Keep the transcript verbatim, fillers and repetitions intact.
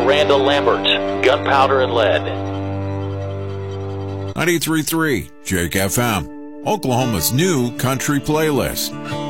Randall Lambert, Gunpowder and Lead. ninety-three point three Jake F M, Oklahoma's new country playlist.